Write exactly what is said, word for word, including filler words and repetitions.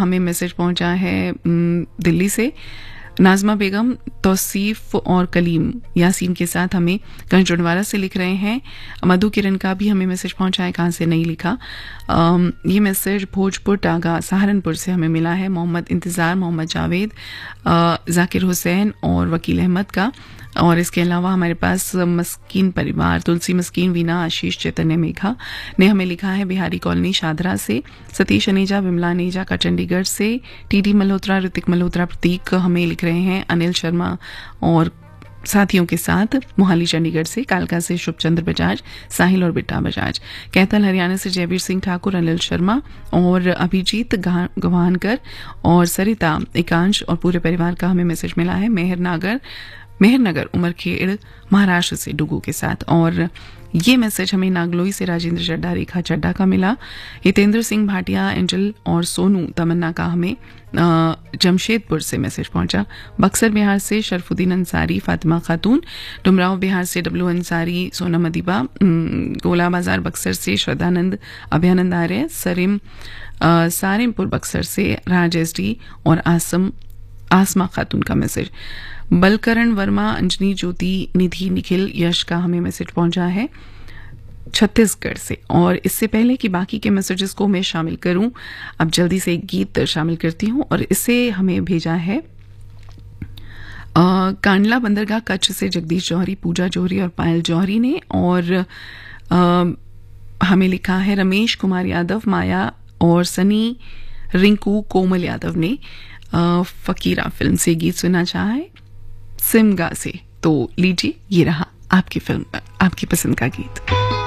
हमें मैसेज पहुंचा है उम, दिल्ली से। नाजमा बेगम तौसीफ और कलीम यासीन के साथ हमें कंजडवारा से लिख रहे हैं। मधु किरण का भी हमें मैसेज पहुंचा है, कहाँ से नहीं लिखा। अम, ये मैसेज भोजपुर टागा सहारनपुर से हमें मिला है। मोहम्मद इंतज़ार, मोहम्मद जावेद, अ, जाकिर हुसैन और वकील अहमद का। और इसके अलावा हमारे पास मस्कीन परिवार, तुलसी मस्कीन, वीना, आशीष, चैतन्य, मेघा ने हमें लिखा है बिहारी कॉलोनी शादरा से। सतीश अनेजा, विमला अनेजा का चंडीगढ़ से। टीडी मल्होत्रा, ऋतिक मल्होत्रा, प्रतीक हमें लिख रहे हैं। अनिल शर्मा और साथियों के साथ मोहाली चंडीगढ़ से। कालका से शुभचंद्र बजाज, साहिल और बिट्टा बजाज। कैथल हरियाणा से जयवीर सिंह ठाकुर, अनिल शर्मा और अभिजीत गवानकर और सरिता एकांश और पूरे परिवार का हमें मैसेज मिला है। मेहर नागर मेहरनगर उमरखेड़ महाराष्ट्र से डुगू के साथ। और ये मैसेज हमें नागलोई से राजेंद्र चड्डा, रेखा चड्डा का मिला। हितेंद्र सिंह भाटिया, एंजल और सोनू तमन्ना का हमें जमशेदपुर से मैसेज पहुंचा। बक्सर बिहार से शरफुद्दीन अंसारी, फातिमा खातून। डुमराव बिहार से डब्लू अंसारी, सोनम अदीबा। गोला बाजार बक्सर से श्रद्धानंद, अभयानंद आर्य। सरिम सारिमपुर बक्सर से राज एस डी और आसम आसमा खातून का मैसेज। बलकरण वर्मा, अंजनी, ज्योति, निधि, निखिल, यश का हमें मैसेज पहुंचा है छत्तीसगढ़ से। और इससे पहले कि बाकी के मैसेजेस को मैं शामिल करूं, अब जल्दी से एक गीत शामिल करती हूं। और इसे हमें भेजा है आ, कांडला बंदरगाह कच्छ से जगदीश जौहरी, पूजा जौहरी और पायल जौहरी ने। और आ, हमें लिखा है रमेश कुमार यादव, माया और सनी, रिंकू, कोमल यादव ने आ, फकीरा फिल्म से गीत सुनना चाहा है सिमगा से। तो लीजिए, ये रहा आपकी फिल्म, आपकी पसंद का गीत।